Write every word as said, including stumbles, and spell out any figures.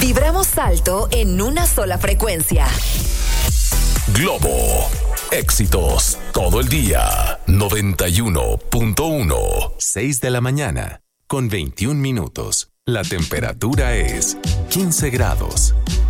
Vibramos alto en una sola frecuencia. Globo. Éxitos todo el día. noventa y uno punto uno. seis de la mañana con veintiún minutos. La temperatura es quince grados.